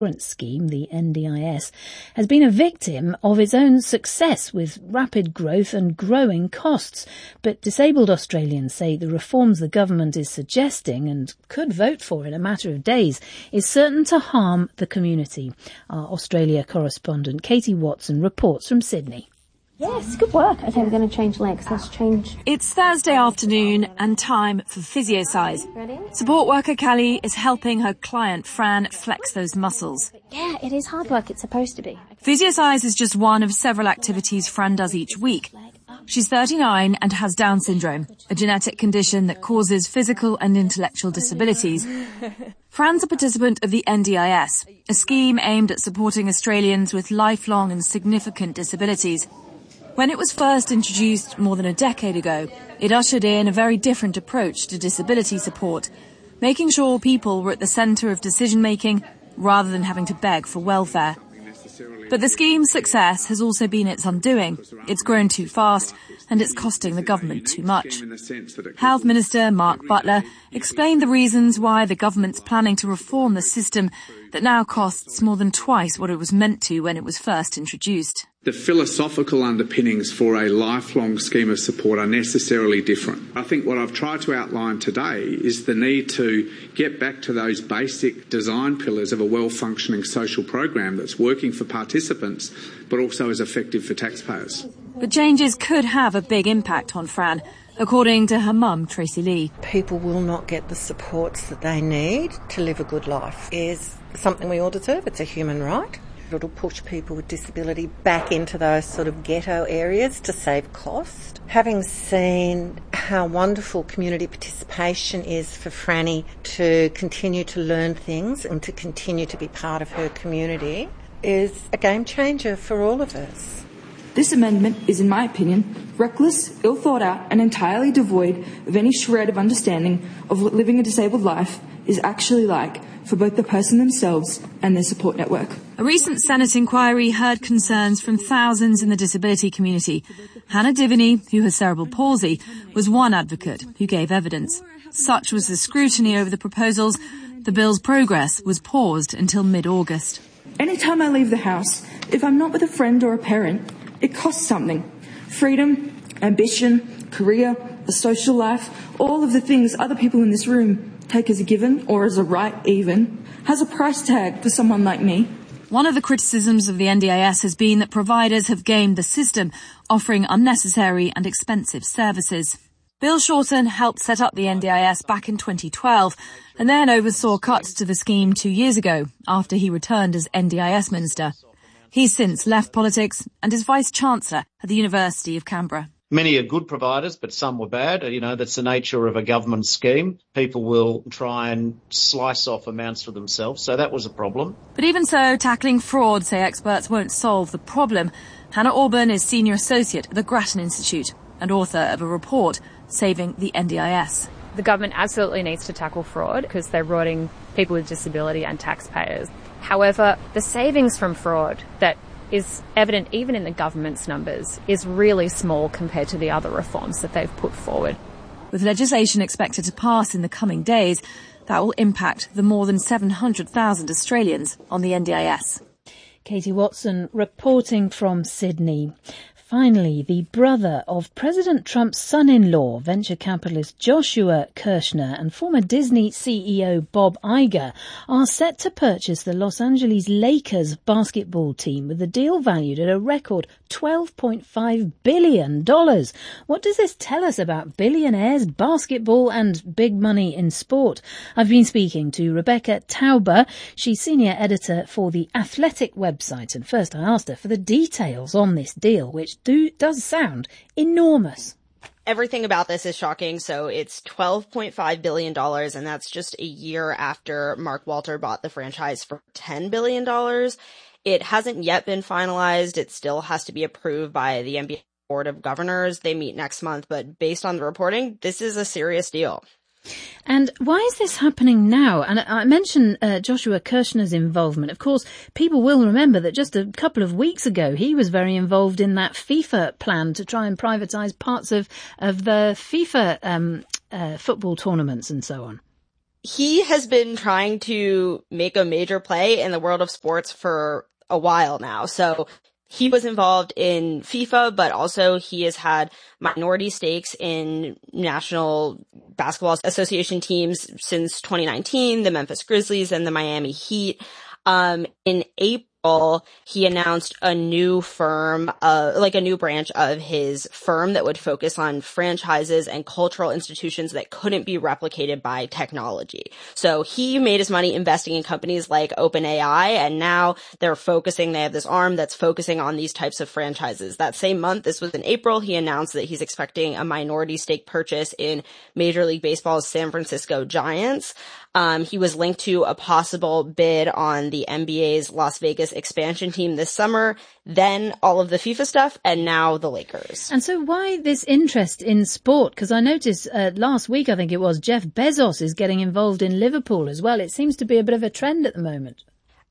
scheme, the NDIS, has been a victim of its own success with rapid growth and growing costs. But disabled Australians say the reforms the government is suggesting and could vote for in a matter of days is certain to harm the community. Our Australia correspondent Katie Watson reports from Sydney. Yes, good work. Okay, we're going to change legs. Let's change. It's Thursday afternoon and time for PhysioSize. Ready? Support worker Callie is helping her client Fran flex those muscles. Yeah, it is hard work. It's supposed to be. PhysioSize is just one of several activities Fran does each week. She's 39 and has Down syndrome, a genetic condition that causes physical and intellectual disabilities. Fran's a participant of the NDIS, a scheme aimed at supporting Australians with lifelong and significant disabilities. When it was first introduced more than a decade ago, it ushered in a very different approach to disability support, making sure people were at the centre of decision-making rather than having to beg for welfare. But the scheme's success has also been its undoing. It's grown too fast and it's costing the government too much. Health Minister Mark Butler explained the reasons why the government's planning to reform the system that now costs more than twice what it was meant to when it was first introduced. The philosophical underpinnings for a lifelong scheme of support are necessarily different. I think what I've tried to outline today is the need to get back to those basic design pillars of a well-functioning social program that's working for participants but also is effective for taxpayers. But changes could have a big impact on Fran, according to her mum, Tracy Lee. People will not get the supports that they need to live a good life. It is something we all deserve. It's a human right. It'll push people with disability back into those sort of ghetto areas to save cost. Having seen how wonderful community participation is for Franny to continue to learn things and to continue to be part of her community is a game changer for all of us. This amendment is, in my opinion, reckless, ill thought out and entirely devoid of any shred of understanding of what living a disabled life is actually like for both the person themselves and their support network. A recent Senate inquiry heard concerns from thousands in the disability community. Hannah Diviney, who has cerebral palsy, was one advocate who gave evidence. Such was the scrutiny over the proposals, the bill's progress was paused until mid-August. Anytime I leave the house, if I'm not with a friend or a parent, it costs something. Freedom, ambition, career, a social life, all of the things other people in this room take as a given or as a right even, has a price tag for someone like me. One of the criticisms of the NDIS has been that providers have gamed the system, offering unnecessary and expensive services. Bill Shorten helped set up the NDIS back in 2012 and then oversaw cuts to the scheme 2 years ago after he returned as NDIS Minister. He's since left politics and is Vice-Chancellor at the University of Canberra. Many are good providers, but some were bad. That's the nature of a government scheme. People will try and slice off amounts for themselves, so that was a problem. But even so, tackling fraud, say experts, won't solve the problem. Hannah Auburn is Senior Associate at the Grattan Institute and author of a report, Saving the NDIS. The government absolutely needs to tackle fraud because they're rotting people with disability and taxpayers. However, the savings from fraud that is evident even in the government's numbers is really small compared to the other reforms that they've put forward. With legislation expected to pass in the coming days, that will impact the more than 700,000 Australians on the NDIS. Katie Watson reporting from Sydney. Finally, the brother of President Trump's son-in-law, venture capitalist Joshua Kirshner, and former Disney CEO Bob Iger are set to purchase the Los Angeles Lakers basketball team with the deal valued at a record $12.5 billion. What does this tell us about billionaires, basketball and big money in sport? I've been speaking to Rebecca Tauber. She's senior editor for the Athletic website. And first I asked her for the details on this deal, which does sound enormous. Everything about this is shocking. So it's $12.5 billion, and that's just a year after Mark Walter bought the franchise for $10 billion. It hasn't yet been finalized. It still has to be approved by the NBA Board of Governors. They meet next month, but based on the reporting, this is a serious deal. And why is this happening now? And I mentioned Joshua Kirshner's involvement. Of course, people will remember that just a couple of weeks ago, he was very involved in that FIFA plan to try and privatise parts of the FIFA football tournaments and so on. he has been trying to make a major play in the world of sports for a while now. So he was involved in FIFA, but also he has had minority stakes in National Basketball Association teams since 2019, the Memphis Grizzlies and the Miami Heat. In April, he announced a new firm, a new branch of his firm that would focus on franchises and cultural institutions that couldn't be replicated by technology. So he made his money investing in companies like OpenAI, and now they have this arm that's focusing on these types of franchises. That same month, this was in April, he announced that he's expecting a minority stake purchase in Major League Baseball's San Francisco Giants. He was linked to a possible bid on the NBA's Las Vegas expansion team this summer, then all of the FIFA stuff, and now the Lakers. And so why this interest in sport? Because I noticed last week, I think it was, Jeff Bezos is getting involved in Liverpool as well. It seems to be a bit of a trend at the moment.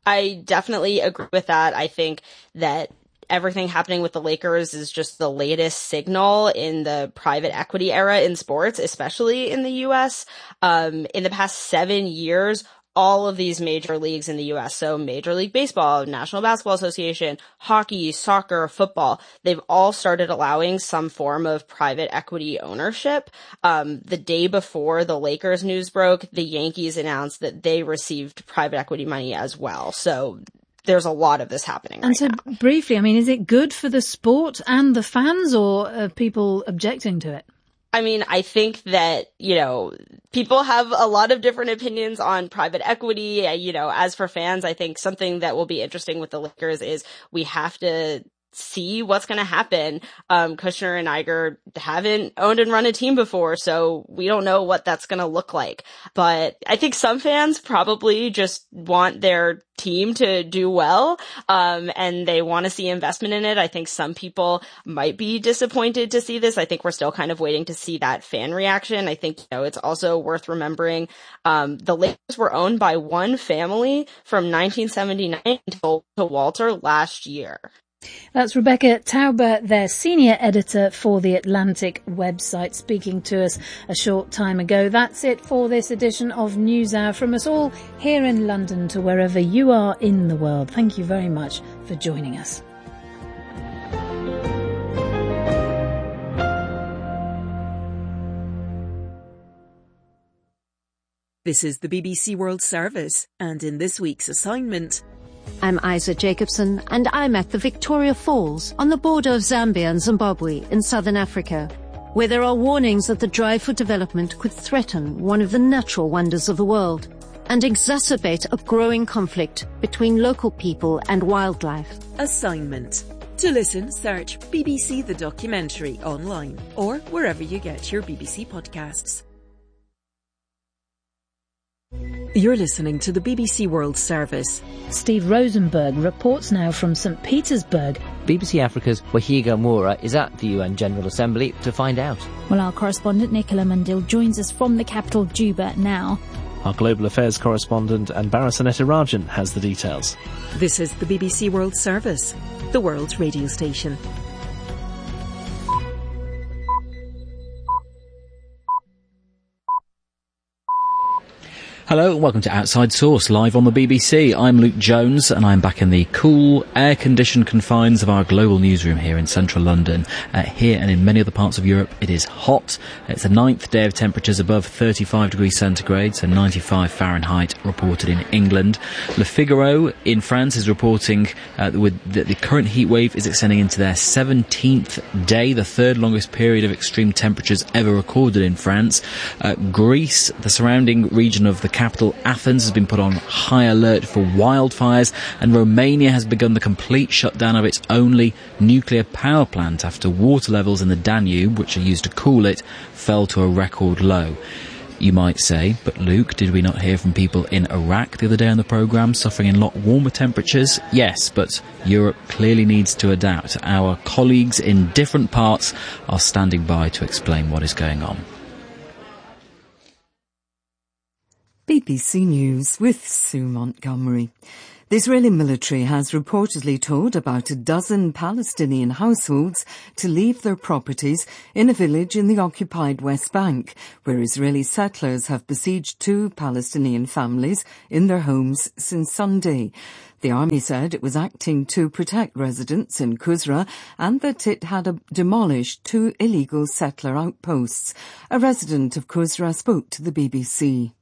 I definitely agree with that. I think that everything happening with the Lakers is just the latest signal in the private equity era in sports, especially in the U.S. In the past 7 years, all of these major leagues in the U.S., so Major League Baseball, National Basketball Association, hockey, soccer, football, they've all started allowing some form of private equity ownership. The day before the Lakers news broke, the Yankees announced that they received private equity money as well. So there's a lot of this happening right now. And so briefly, I mean, is it good for the sport and the fans, or are people objecting to it? I mean, I think that, people have a lot of different opinions on private equity. As for fans, I think something that will be interesting with the Lakers is we have to see what's going to happen. Kushner and Iger haven't owned and run a team before, so we don't know what that's going to look like. But I think some fans probably just want their team to do well, and they want to see investment in it. I think some people might be disappointed to see this. I think we're still kind of waiting to see that fan reaction. I think, it's also worth remembering, the Lakers were owned by one family from 1979 until Walter last year. That's Rebecca Tauber, their senior editor for The Atlantic website, speaking to us a short time ago. That's it for this edition of NewsHour. From us all here in London to wherever you are in the world, thank you very much for joining us. This is the BBC World Service, and in this week's assignment, I'm Isa Jacobson, and I'm at the Victoria Falls on the border of Zambia and Zimbabwe in southern Africa, where there are warnings that the drive for development could threaten one of the natural wonders of the world and exacerbate a growing conflict between local people and wildlife. Assignment. To listen, search BBC The Documentary online or wherever you get your BBC podcasts. You're listening to the BBC World Service. Steve Rosenberg reports now from St. Petersburg. BBC Africa's Wahiga Moura is at the UN General Assembly to find out. Well, our correspondent Nicola Mundil joins us from the capital Juba now. Our global affairs correspondent Anbara Sanetarajan has the details. This is the BBC World Service, the world's radio station. Hello and welcome to Outside Source, live on the BBC. I'm Luke Jones and I'm back in the cool, air-conditioned confines of our global newsroom here in central London. Here and in many other parts of Europe, it is hot. It's the 9th day of temperatures above 35 degrees centigrade, so 95 Fahrenheit reported in England. Le Figaro in France is reporting that the current heat wave is extending into their 17th day, the third longest period of extreme temperatures ever recorded in France. Greece, the surrounding region of the capital Athens, has been put on high alert for wildfires, and Romania has begun the complete shutdown of its only nuclear power plant after water levels in the Danube, which are used to cool it, fell to a record low. You might say, but Luke, did we not hear from people in Iraq the other day on the programme suffering in a lot warmer temperatures? Yes, but Europe clearly needs to adapt. Our colleagues in different parts are standing by to explain what is going on. BBC News with Sue Montgomery. The Israeli military has reportedly told about a dozen Palestinian households to leave their properties in a village in the occupied West Bank, where Israeli settlers have besieged 2 Palestinian families in their homes since Sunday. The army said it was acting to protect residents in Kusra and that it had demolished 2 illegal settler outposts. A resident of Kusra spoke to the BBC.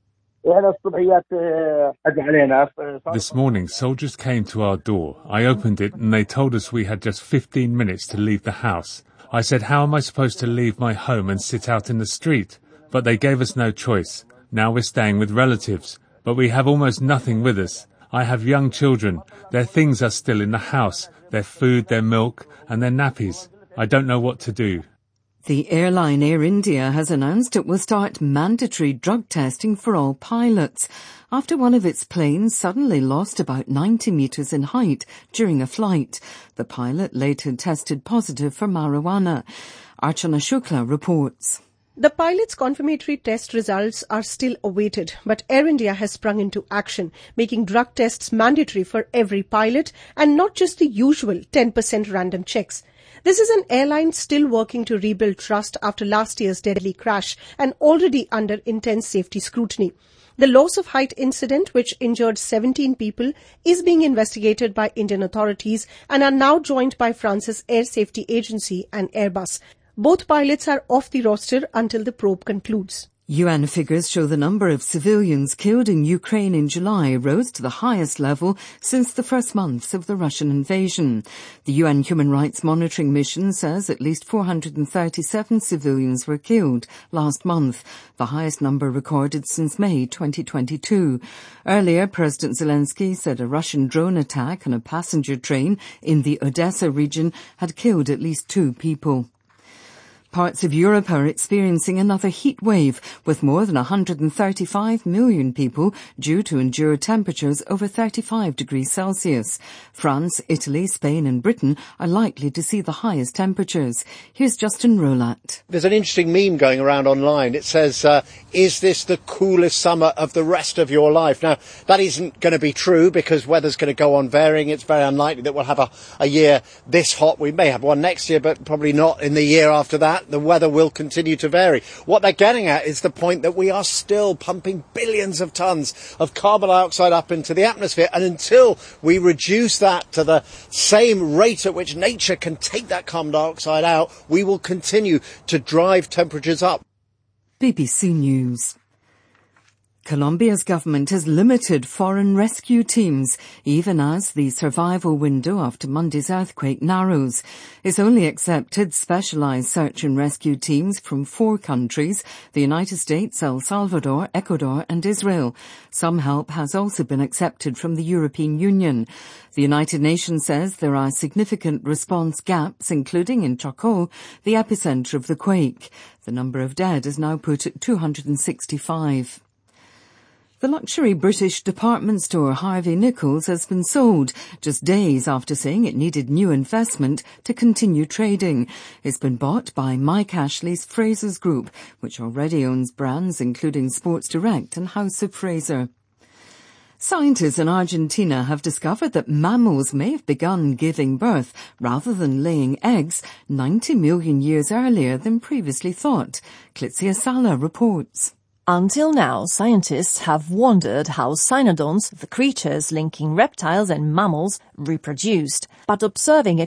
This morning, soldiers came to our door. I opened it and they told us we had just 15 minutes to leave the house. I said, how am I supposed to leave my home and sit out in the street? But they gave us no choice. Now we're staying with relatives, but we have almost nothing with us. I have young children. Their things are still in the house, their food, their milk and their nappies. I don't know what to do. The airline Air India has announced it will start mandatory drug testing for all pilots after one of its planes suddenly lost about 90 metres in height during a flight. The pilot later tested positive for marijuana. Archana Shukla reports. The pilot's confirmatory test results are still awaited, but Air India has sprung into action, making drug tests mandatory for every pilot and not just the usual 10% random checks. This is an airline still working to rebuild trust after last year's deadly crash and already under intense safety scrutiny. The loss of height incident, which injured 17 people, is being investigated by Indian authorities and are now joined by France's Air Safety Agency and Airbus. Both pilots are off the roster until the probe concludes. UN figures show the number of civilians killed in Ukraine in July rose to the highest level since the first months of the Russian invasion. The UN Human Rights Monitoring Mission says at least 437 civilians were killed last month, the highest number recorded since May 2022. Earlier, President Zelensky said a Russian drone attack on a passenger train in the Odessa region had killed at least 2 people. Parts of Europe are experiencing another heat wave, with more than 135 million people due to endure temperatures over 35 degrees Celsius. France, Italy, Spain and Britain are likely to see the highest temperatures. Here's Justin Rolat. There's an interesting meme going around online. It says, is this the coolest summer of the rest of your life? Now, that isn't going to be true because weather's going to go on varying. It's very unlikely that we'll have a year this hot. We may have one next year, but probably not in the year after that. The weather will continue to vary. What they're getting at is the point that we are still pumping billions of tons of carbon dioxide up into the atmosphere, and until we reduce that to the same rate at which nature can take that carbon dioxide out, we will continue to drive temperatures up. BBC News. Colombia's government has limited foreign rescue teams, even as the survival window after Monday's earthquake narrows. It's only accepted specialised search and rescue teams from 4 countries, the United States, El Salvador, Ecuador and Israel. Some help has also been accepted from the European Union. The United Nations says there are significant response gaps, including in Chocó, the epicentre of the quake. The number of dead is now put at 265. The luxury British department store Harvey Nichols has been sold just days after saying it needed new investment to continue trading. It's been bought by Mike Ashley's Frasers Group, which already owns brands including Sports Direct and House of Fraser. Scientists in Argentina have discovered that mammals may have begun giving birth rather than laying eggs 90 million years earlier than previously thought. Clitzia Sala reports. Until now, scientists have wondered how cynodonts, the creatures linking reptiles and mammals, reproduced. But observing a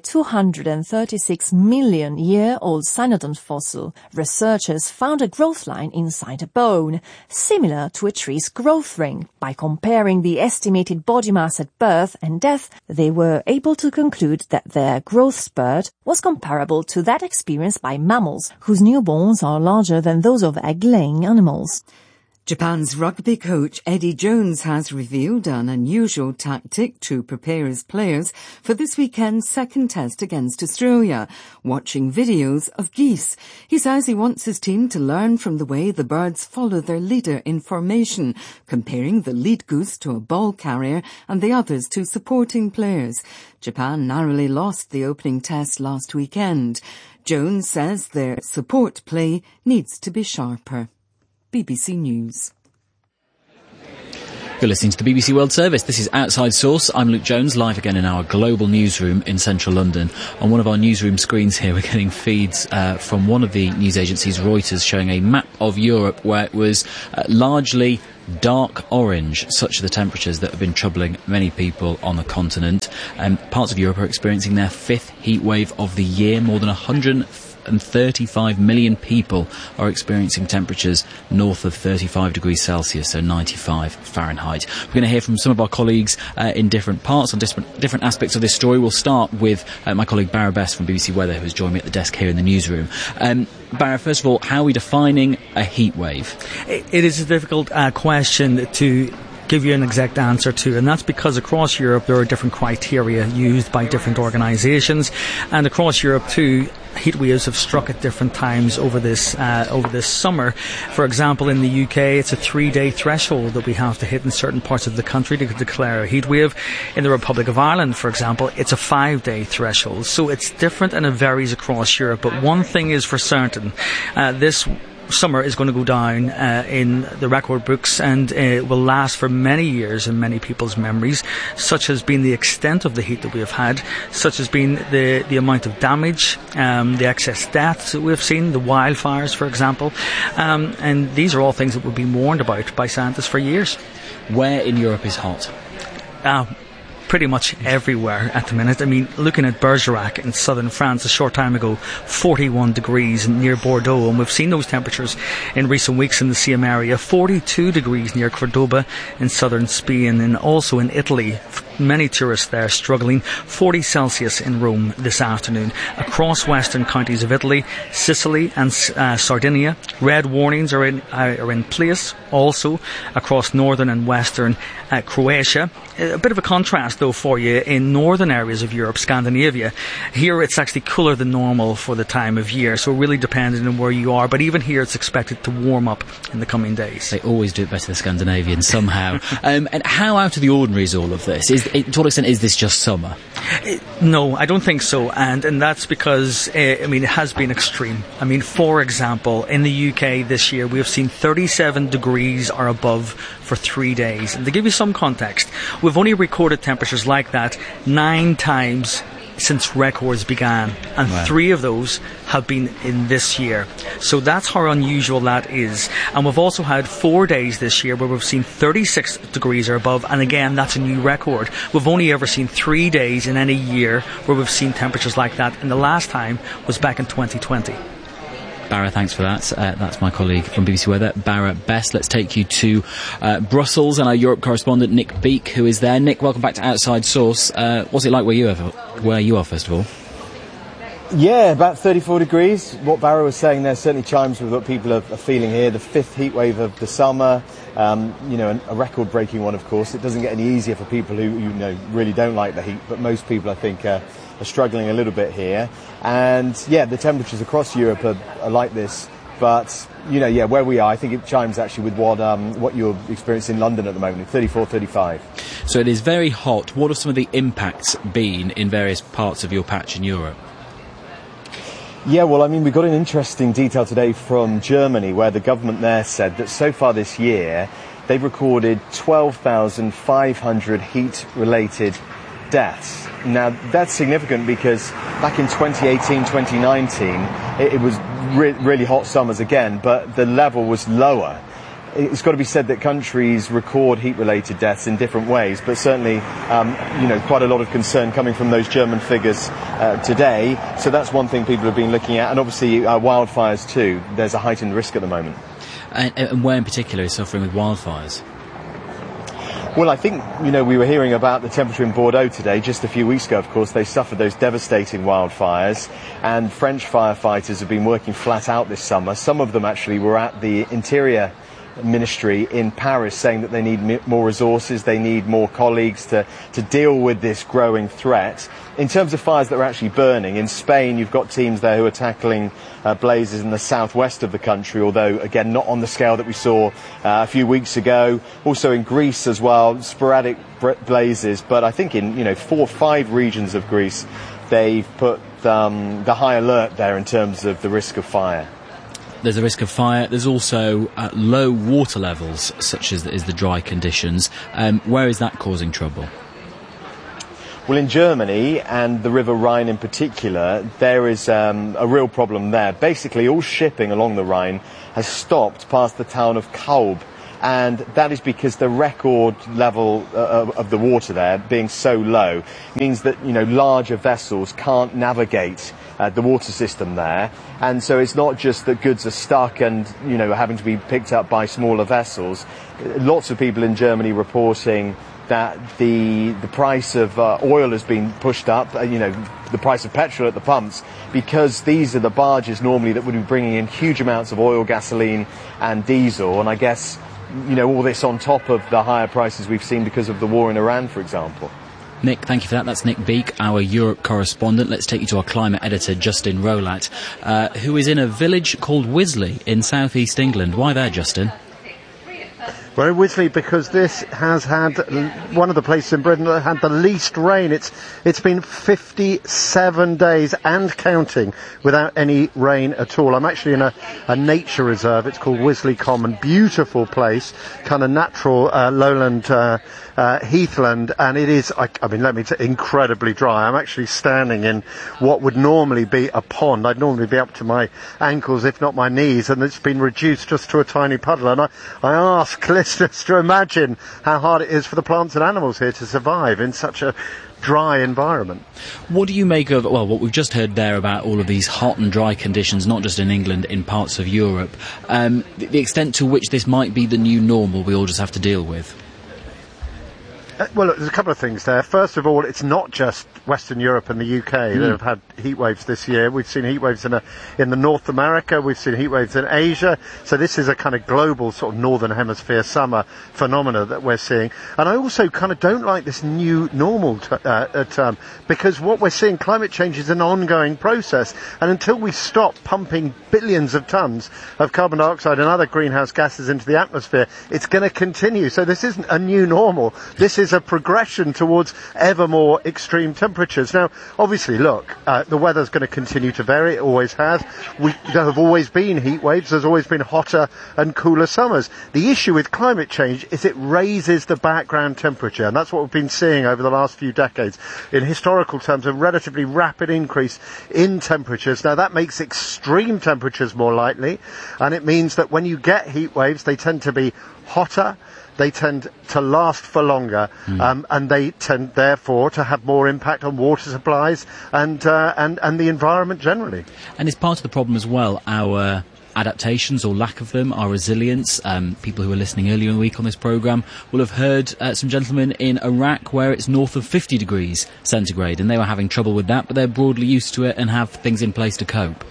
236 million year old cynodont fossil, researchers found a growth line inside a bone, similar to a tree's growth ring. By comparing the estimated body mass at birth and death, they were able to conclude that their growth spurt was comparable to that experienced by mammals, whose newborns are larger than those of egg-laying animals. Japan's rugby coach Eddie Jones has revealed an unusual tactic to prepare his players for this weekend's second test against Australia, watching videos of geese. He says he wants his team to learn from the way the birds follow their leader in formation, comparing the lead goose to a ball carrier and the others to supporting players. Japan narrowly lost the opening test last weekend. Jones says their support play needs to be sharper. BBC News. You're listening to the BBC World Service. This is Outside Source. I'm Luke Jones, live again in our global newsroom in central London. On one of our newsroom screens here, we're getting feeds from one of the news agencies, Reuters, showing a map of Europe where it was largely dark orange. Such are the temperatures that have been troubling many people on the continent. Parts of Europe are experiencing their fifth heat wave of the year. More than 135 million people are experiencing temperatures north of 35 degrees Celsius, so 95 Fahrenheit. We're going to hear from some of our colleagues in different parts on different aspects of this story. We'll start with my colleague Barra Best from BBC Weather, who has joined me at the desk here in the newsroom. Barra, first of all, how are we defining a heat wave? It is a difficult question to give you an exact answer to, and that's because across Europe there are different criteria used by different organisations, and across Europe too, heat waves have struck at different times over this summer. For example, in the UK, it's a 3-day threshold that we have to hit in certain parts of the country to declare a heat wave. In the Republic of Ireland, for example, it's a 5-day threshold. So it's different and it varies across Europe. But one thing is for certain, this summer is going to go down in the record books, and it will last for many years in many people's memories. Such has been the extent of the heat that we have had, such has been the amount of damage, the excess deaths that we've seen, the wildfires, for example, and these are all things that we've been warned about by scientists for years. Where in Europe is hot? Pretty much everywhere at the minute. I mean, looking at Bergerac in southern France a short time ago, 41 degrees near Bordeaux, and we've seen those temperatures in recent weeks in the same area. 42 degrees near Cordoba in southern Spain, and also in Italy. Many tourists there struggling. 40 Celsius in Rome this afternoon. Across western counties of Italy, Sicily and Sardinia, red warnings are in place. Also across northern and western Croatia. A bit of a contrast though for you in northern areas of Europe, Scandinavia. Here it's actually cooler than normal for the time of year, so really dependent on where you are. But even here it's expected to warm up in the coming days. They always do it better, the Scandinavians, somehow. And how out of the ordinary is all of this? To what extent is this just summer? No, I don't think so, and that's because it has been extreme. I mean, for example, in the UK this year we have seen 37 degrees or above for 3 days, and to give you some context, we've only recorded temperatures like that 9 times since records began, and wow. 3 of those have been in this year. So that's how unusual that is. And we've also had 4 days this year where we've seen 36 degrees or above, and again, that's a new record. We've only ever seen 3 days in any year where we've seen temperatures like that, and the last time was back in 2020. Barra, thanks for that. That's my colleague from BBC Weather, Barra Best. Let's take you to Brussels and our Europe correspondent, Nick Beake, who is there. Nick, welcome back to Outside Source. What's it like where you are, first of all? Yeah, about 34 degrees. What Barra was saying there certainly chimes with what people are feeling here. The 5th heat wave of the summer, a record-breaking one, of course. It doesn't get any easier for people who really don't like the heat, but most people, I think, are struggling a little bit here. And yeah, the temperatures across Europe are like this. But where we are, I think it chimes actually with what you're experiencing in London at the moment, 34, 35. So it is very hot. What have some of the impacts been in various parts of your patch in Europe? Yeah, well, I mean, we got an interesting detail today from Germany where the government there said that so far this year they've recorded 12,500 heat-related deaths. Now, that's significant because back in 2018, 2019, it was really hot summers again, but the level was lower. It's got to be said that countries record heat-related deaths in different ways, but certainly, quite a lot of concern coming from those German figures today. So that's one thing people have been looking at, and obviously wildfires too. There's a heightened risk at the moment. And where in particular is suffering with wildfires? Well, I think, we were hearing about the temperature in Bordeaux today. Just a few weeks ago, of course, they suffered those devastating wildfires, and French firefighters have been working flat out this summer. Some of them actually were at the Interior Ministry in Paris saying that they need more resources, they need more colleagues to deal with this growing threat. In terms of fires that are actually burning, in Spain you've got teams there who are tackling blazes in the southwest of the country, although again not on the scale that we saw a few weeks ago. Also in Greece as well, sporadic blazes, but I think in 4 or 5 regions of Greece they've put the high alert there in terms of the risk of fire. there's a risk of fire. There's also low water levels, such as the dry conditions. Where is that causing trouble? Well, in Germany, and the River Rhine in particular, there is a real problem there. Basically, all shipping along the Rhine has stopped past the town of Kaub, and that is because the record level of the water there being so low means that, larger vessels can't navigate the water system there. And so it's not just that goods are stuck and, having to be picked up by smaller vessels. Lots of people in Germany reporting that the price of oil has been pushed up, the price of petrol at the pumps, because these are the barges normally that would be bringing in huge amounts of oil, gasoline and diesel. And I guess, all this on top of the higher prices we've seen because of the war in Iran, for example. Nick, thank you for that. That's Nick Beake, our Europe correspondent. Let's take you to our climate editor, Justin Rolat, who is in a village called Wisley in southeast England. Why there, Justin? Well, Wisley, because this has had one of the places in Britain that had the least rain. It's been 57 days and counting without any rain at all. I'm actually in a nature reserve. It's called Wisley Common. Beautiful place, kind of natural lowland heathland, and it is, incredibly dry. I'm actually standing in what would normally be a pond. I'd normally be up to my ankles, if not my knees, and it's been reduced just to a tiny puddle. And I ask listeners to imagine how hard it is for the plants and animals here to survive in such a dry environment. What do you make of, what we've just heard there about all of these hot and dry conditions, not just in England, in parts of Europe, the extent to which this might be the new normal we all just have to deal with? Well, look, there's a couple of things there. First of all, it's not just Western Europe and the UK that have had heat waves this year. We've seen heat waves in the North America. We've seen heat waves in Asia. So this is a kind of global sort of Northern Hemisphere summer phenomena that we're seeing. And I also kind of don't like this new normal term, because what we're seeing, climate change is an ongoing process. And until we stop pumping billions of tons of carbon dioxide and other greenhouse gases into the atmosphere, it's going to continue. So this isn't a new normal. This is a progression towards ever more extreme temperatures. Now, obviously, look, the weather's going to continue to vary. It always has. There have always been heat waves. There's always been hotter and cooler summers. The issue with climate change is it raises the background temperature, and that's what we've been seeing over the last few decades. In historical terms, a relatively rapid increase in temperatures. Now, that makes extreme temperatures more likely, and it means that when you get heat waves, they tend to be hotter, they tend to last for longer, and they tend, therefore, to have more impact on water supplies and the environment generally. And it's part of the problem as well, our adaptations or lack of them, our resilience. People who were listening earlier in the week on this programme will have heard some gentlemen in Iraq where it's north of 50 degrees centigrade, and they were having trouble with that, but they're broadly used to it and have things in place to cope.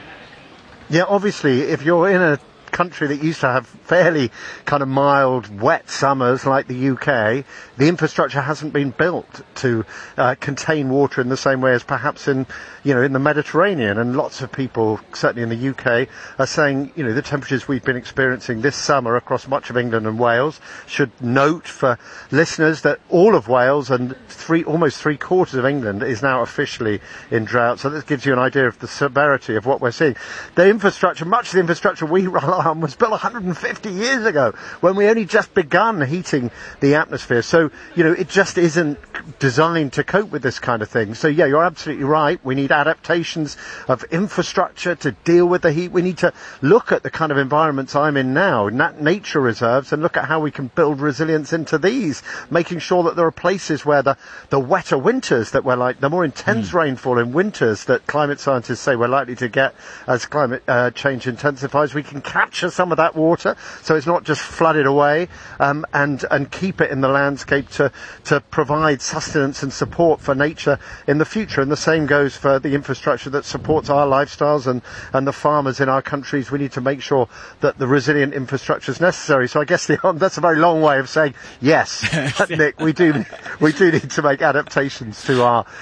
Yeah, obviously, if you're in a country that used to have fairly kind of mild, wet summers like the UK, the infrastructure hasn't been built to contain water in the same way as perhaps in the Mediterranean. And lots of people, certainly in the UK, are saying, the temperatures we've been experiencing this summer across much of England and Wales, should note for listeners that all of Wales and almost three-quarters of England is now officially in drought. So this gives you an idea of the severity of what we're seeing. The infrastructure, much of the infrastructure we rely on was built 150 years ago when we only just begun heating the atmosphere. So, it just isn't designed to cope with this kind of thing. So, yeah, you're absolutely right. We need adaptations of infrastructure to deal with the heat. We need to look at the kind of environments I'm in now, nature reserves, and look at how we can build resilience into these, making sure that there are places where the wetter winters that we're like, the more intense rainfall in winters that climate scientists say we're likely to get as climate change intensifies, we can capture some of that water so it's not just flooded away, and keep it in the landscape to provide sustenance and support for nature in the future. And the same goes for the infrastructure that supports our lifestyles and the farmers in our countries. We need to make sure that the resilient infrastructure is necessary. So I guess that's a very long way of saying yes, Nick, we do need to make adaptations to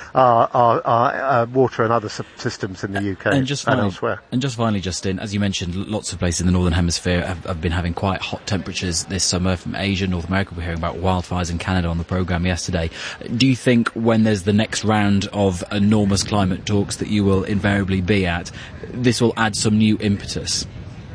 our water and other systems in the UK and elsewhere. And just finally, Justin, as you mentioned, lots of places in the Northern Hemisphere have been having quite hot temperatures this summer. From Asia, North America, we're hearing about wildfires in Canada on the programme yesterday. Do you think when there's the next round of enormous climate talks that you will invariably be at, this will add some new impetus?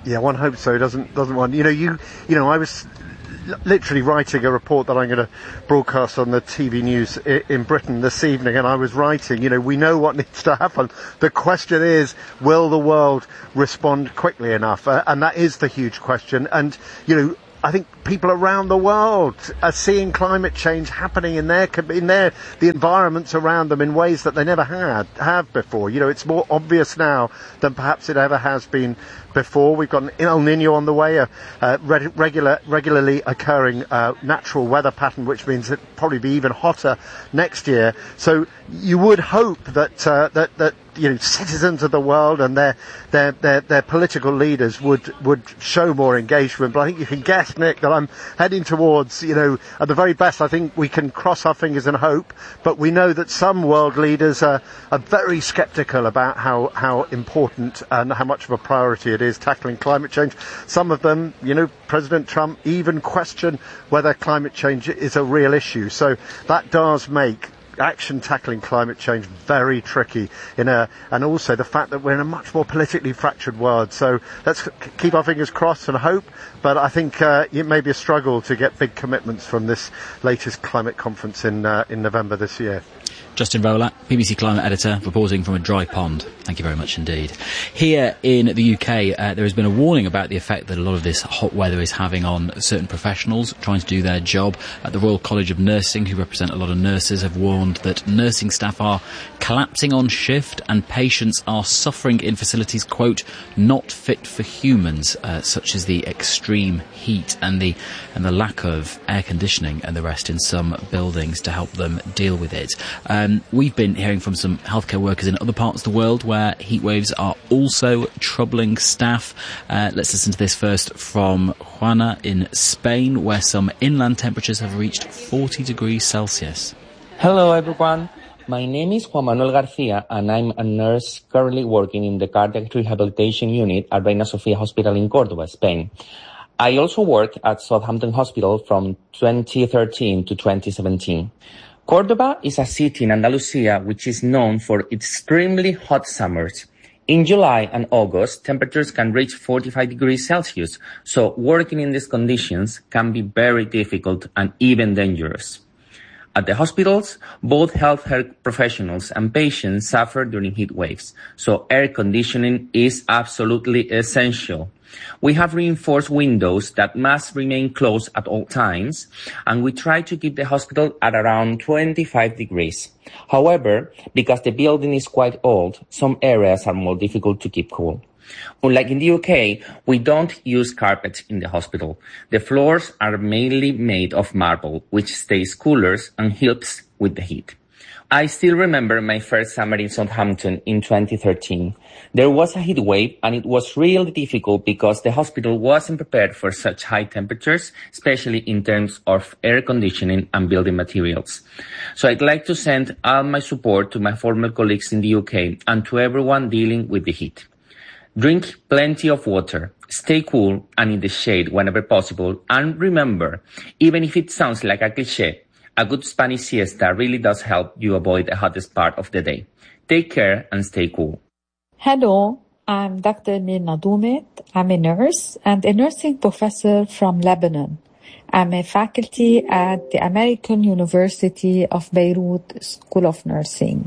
Yeah, one hopes so. Doesn't one? You know, I was literally writing a report that I'm going to broadcast on the TV news in Britain this evening, and I was writing, we know what needs to happen. The question is, will the world respond quickly enough? And that is the huge question. And, I think people around the world are seeing climate change happening in the environments around them in ways that they never have before. It's more obvious now than perhaps it ever has been before. We've got an El Nino on the way, a regularly occurring natural weather pattern, which means it'll probably be even hotter next year. So you would hope that citizens of the world and their political leaders would show more engagement. But I think you can guess, Nick, that I'm heading towards, at the very best, I think we can cross our fingers and hope. But we know that some world leaders are very sceptical about how important and how much of a priority it is tackling climate change. Some of them, President Trump even question whether climate change is a real issue. So that does make action tackling climate change very tricky and also the fact that we're in a much more politically fractured world. So let's keep our fingers crossed and hope, but I think it may be a struggle to get big commitments from this latest climate conference in November this year. Justin Rowlatt, BBC Climate Editor, reporting from a dry pond. Thank you very much indeed. Here in the UK, there has been a warning about the effect that a lot of this hot weather is having on certain professionals trying to do their job. At the Royal College of Nursing, who represent a lot of nurses, have warned that nursing staff are collapsing on shift and patients are suffering in facilities, quote, not fit for humans, such as the extreme heat and the lack of air conditioning and the rest in some buildings to help them deal with it. We've been hearing from some healthcare workers in other parts of the world where heat waves are also troubling staff. Let's listen to this first from Juana in Spain, where some inland temperatures have reached 40 degrees Celsius. Hello everyone, my name is Juan Manuel Garcia and I'm a nurse currently working in the cardiac rehabilitation unit at Reina Sofia Hospital in Córdoba, Spain. I also worked at Southampton Hospital from 2013 to 2017. Córdoba is a city in Andalusia which is known for extremely hot summers. In July and August, temperatures can reach 45 degrees Celsius, so working in these conditions can be very difficult and even dangerous. At the hospitals, both healthcare professionals and patients suffer during heat waves, so air conditioning is absolutely essential. We have reinforced windows that must remain closed at all times, and we try to keep the hospital at around 25 degrees. However, because the building is quite old, some areas are more difficult to keep cool. Unlike in the UK, we don't use carpets in the hospital. The floors are mainly made of marble, which stays cooler and helps with the heat. I still remember my first summer in Southampton in 2013. There was a heat wave and it was really difficult because the hospital wasn't prepared for such high temperatures, especially in terms of air conditioning and building materials. So I'd like to send all my support to my former colleagues in the UK and to everyone dealing with the heat. Drink plenty of water, stay cool and in the shade whenever possible, and remember, even if it sounds like a cliché, a good Spanish siesta really does help you avoid the hottest part of the day. Take care and stay cool. Hello, I'm Dr. Mirna Doumet. I'm a nurse and a nursing professor from Lebanon. I'm a faculty at the American University of Beirut School of Nursing.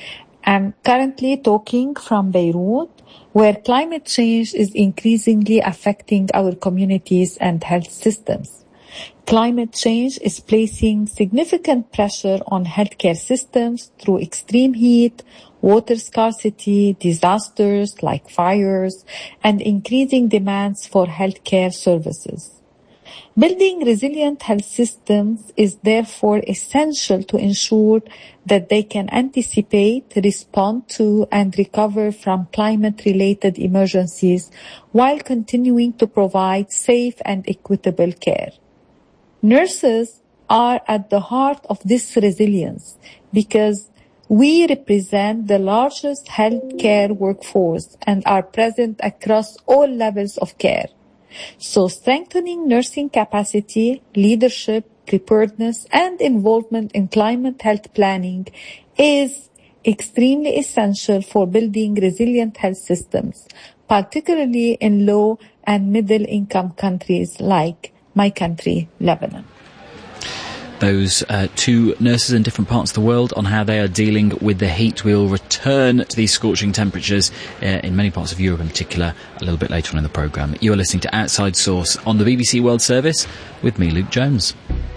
I'm currently talking from Beirut, where climate change is increasingly affecting our communities and health systems. Climate change is placing significant pressure on healthcare systems through extreme heat, water scarcity, disasters like fires, and increasing demands for healthcare services. Building resilient health systems is therefore essential to ensure that they can anticipate, respond to, and recover from climate-related emergencies while continuing to provide safe and equitable care. Nurses are at the heart of this resilience because we represent the largest healthcare workforce and are present across all levels of care. So strengthening nursing capacity, leadership, preparedness, and involvement in climate health planning is extremely essential for building resilient health systems, particularly in low and middle-income countries like my country, Lebanon. Those two nurses in different parts of the world on how they are dealing with the heat. We'll return to these scorching temperatures in many parts of Europe in particular a little bit later on in the programme. You are listening to Outside Source on the BBC World Service with me, Luke Jones.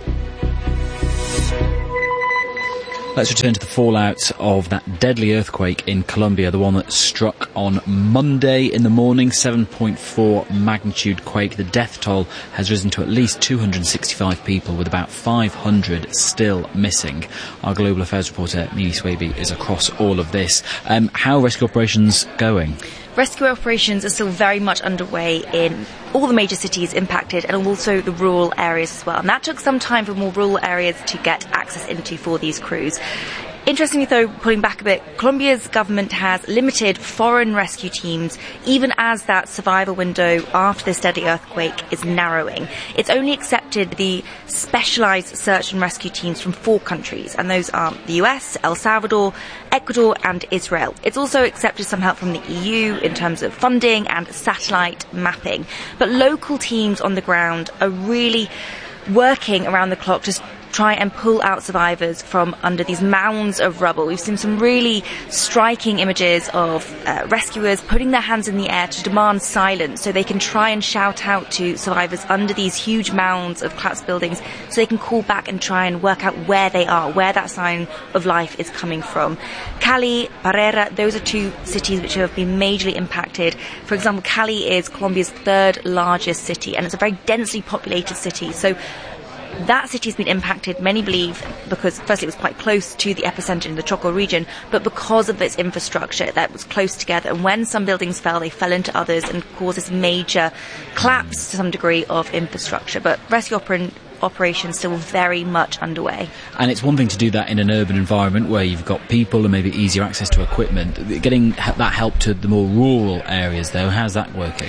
Let's return to the fallout of that deadly earthquake in Colombia, the one that struck on Monday in the morning, 7.4 magnitude quake. The death toll has risen to at least 265 people, with about 500 still missing. Our global affairs reporter, Mimi Swaby, is across all of this. How are rescue operations going? Rescue operations are still very much underway in all the major cities impacted and also the rural areas as well. And that took some time for more rural areas to get access into for these crews. Interestingly, though, pulling back a bit, Colombia's government has limited foreign rescue teams even as that survival window after this deadly earthquake is narrowing. It's only accepted the specialised search and rescue teams from 4 countries, and those are the US, El Salvador, Ecuador and Israel. It's also accepted some help from the EU in terms of funding and satellite mapping. But local teams on the ground are really working around the clock to try and pull out survivors from under these mounds of rubble. We've seen some really striking images of rescuers putting their hands in the air to demand silence so they can try and shout out to survivors under these huge mounds of collapsed buildings so they can call back and try and work out where they are, where that sign of life is coming from. Cali, Barrera, those are 2 cities which have been majorly impacted. For example, Cali is Colombia's 3rd largest city, and it's a very densely populated city. So that city has been impacted, many believe, because firstly it was quite close to the epicenter in the Choco region, but because of its infrastructure that was close together. And when some buildings fell, they fell into others and caused this major collapse to some degree of infrastructure. But rescue operations still very much underway. And it's one thing to do that in an urban environment where you've got people and maybe easier access to equipment. Getting that help to the more rural areas, though, how's that working?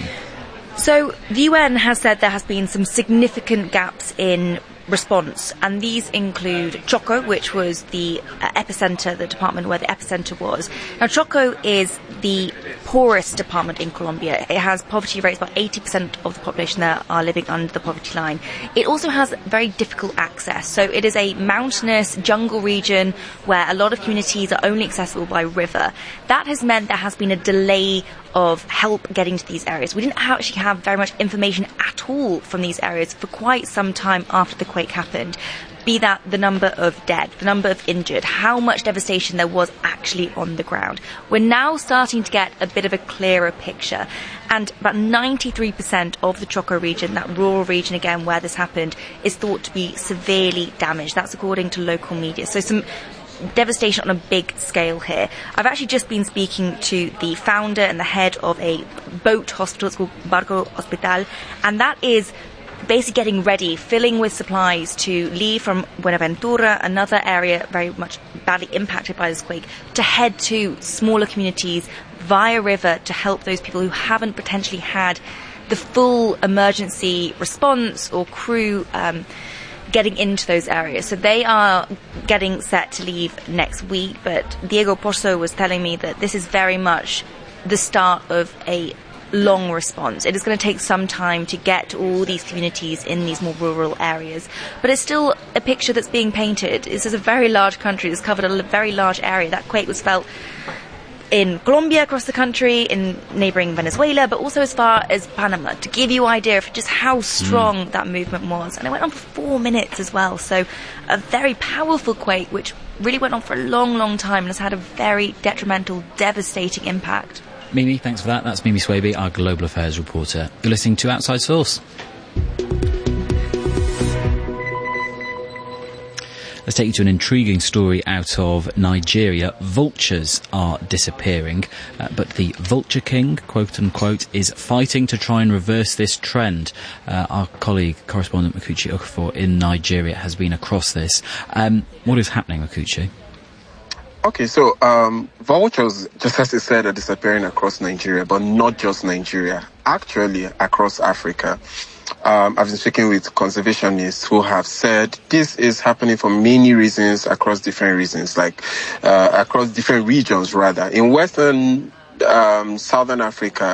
So the UN has said there has been some significant gaps in response, and these include Choco, which was the epicenter, the department where the epicenter was. Now, Choco is the poorest department in Colombia. It has poverty rates, about 80% of the population there are living under the poverty line. It also has very difficult access. So it is a mountainous jungle region where a lot of communities are only accessible by river. That has meant there has been a delay of help getting to these areas. We didn't actually have very much information at all from these areas for quite some time after the quake happened. Be that the number of dead, the number of injured, how much devastation there was actually on the ground. We're now starting to get a bit of a clearer picture, and about 93% of the Choco region, that rural region again where this happened, is thought to be severely damaged. That's according to local media. So some devastation on a big scale here. I've actually just been speaking to the founder and the head of a boat hospital. It's called Barco Hospital, and that is basically getting ready, filling with supplies to leave from Buenaventura, another area very much badly impacted by this quake, to head to smaller communities via river to help those people who haven't potentially had the full emergency response or crew getting into those areas. So they are getting set to leave next week, but Diego Pozo was telling me that this is very much the start of a long response. It is going to take some time to get to all these communities in these more rural areas, but it's still a picture that's being painted. This is a very large country that's covered a very large area. That quake was felt in Colombia, across the country, in neighbouring Venezuela, but also as far as Panama, to give you an idea of just how strong that movement was. And it went on for 4 minutes as well, so a very powerful quake which really went on for a long, long time and has had a very detrimental, devastating impact. Mimi, thanks for that. That's Mimi Swaby, our Global Affairs reporter. You're listening to Outside Source. Let's take you to an intriguing story out of Nigeria. Vultures are disappearing, but the Vulture King, quote unquote, is fighting to try and reverse this trend. Our colleague, correspondent Makuchi Okafor in Nigeria has been across this. What is happening, Makuchi? Okay, so vultures, just as you said, are disappearing across Nigeria, but not just Nigeria, actually across Africa. I've been speaking with conservationists who have said this is happening for many reasons across different regions. In Western Southern Africa,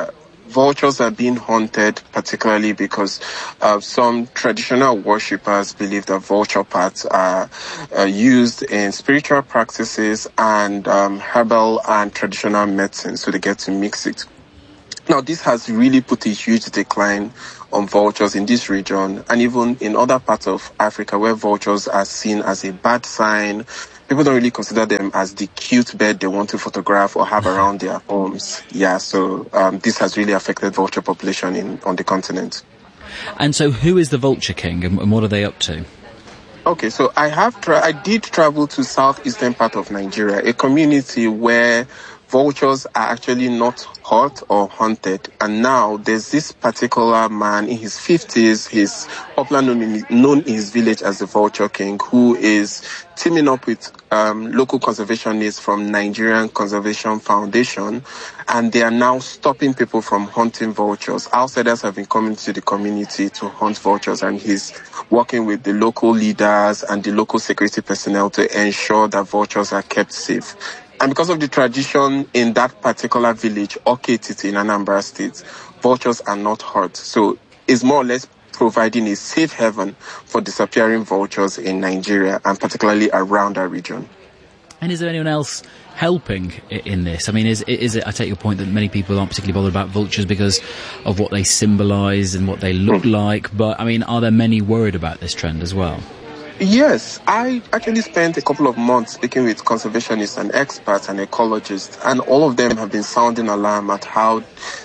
vultures are being hunted, particularly because some traditional worshippers believe that vulture parts are used in spiritual practices and herbal and traditional medicine, so they get to mix it. Now, this has really put a huge decline on vultures in this region and even in other parts of Africa where vultures are seen as a bad sign. People don't really consider them as the cute bird they want to photograph or have around their homes. Yeah, so this has really affected vulture population on the continent. And so who is the Vulture King and what are they up to? Okay, so I did travel to southeastern part of Nigeria, a community where vultures are actually not caught or hunted. And now there's this particular man in his 50s, he's popularly known in his village as the Vulture King, who is teaming up with local conservationists from Nigerian Conservation Foundation, and they are now stopping people from hunting vultures. Outsiders have been coming to the community to hunt vultures, and he's working with the local leaders and the local security personnel to ensure that vultures are kept safe. And because of the tradition in that particular village, Oketiti in Anambra State, vultures are not hurt. So it's more or less providing a safe haven for disappearing vultures in Nigeria and particularly around our region. And is there anyone else helping in this? I mean, is it, I take your point that many people aren't particularly bothered about vultures because of what they symbolise and what they look like, but I mean, are there many worried about this trend as well? Yes, I actually spent a couple of months speaking with conservationists and experts and ecologists, and all of them have been sounding alarm at how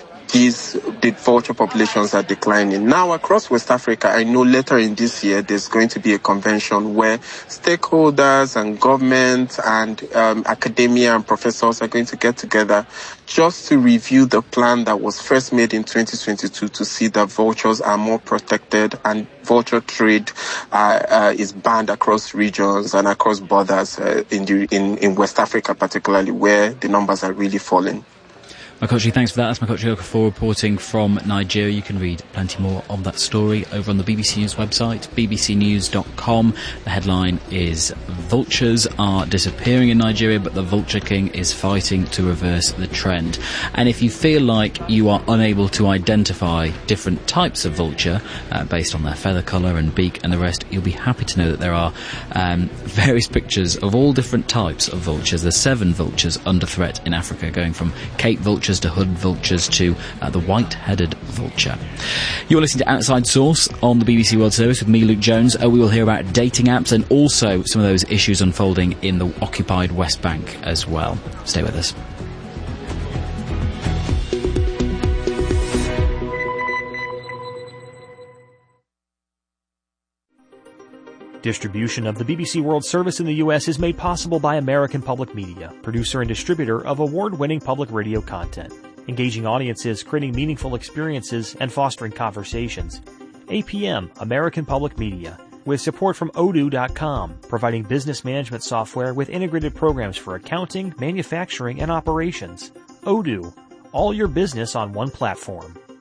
the vulture populations are declining. Now, across West Africa, I know later in this year, there's going to be a convention where stakeholders and government and academia and professors are going to get together just to review the plan that was first made in 2022 to see that vultures are more protected and vulture trade is banned across regions and across borders in West Africa, particularly where the numbers are really falling. Makochi, thanks for that. That's Makochi Okafor reporting from Nigeria. You can read plenty more of that story over on the BBC News website, bbcnews.com. The headline is Vultures are disappearing in Nigeria, but the Vulture King is fighting to reverse the trend. And if you feel like you are unable to identify different types of vulture based on their feather colour and beak and the rest, you'll be happy to know that there are various pictures of all different types of vultures. There's 7 vultures under threat in Africa, going from Cape vultures to hood vultures to the white-headed vulture. You're listening to Outside Source on the BBC World Service with me, Luke Jones. We will hear about dating apps and also some of those issues unfolding in the occupied West Bank as well. Stay with us. Distribution of the BBC World Service in the U.S. is made possible by American Public Media, producer and distributor of award-winning public radio content, engaging audiences, creating meaningful experiences, and fostering conversations. APM, American Public Media, with support from Odoo.com, providing business management software with integrated programs for accounting, manufacturing, and operations. Odoo, all your business on one platform.